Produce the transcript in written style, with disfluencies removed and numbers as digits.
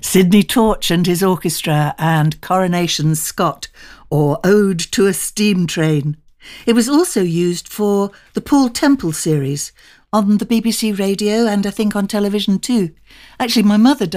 Sidney Torch and his orchestra and Coronation Scott, or Ode to a Steam Train. It was also used for the Paul Temple series on the BBC radio and I think on television too. Actually, my mother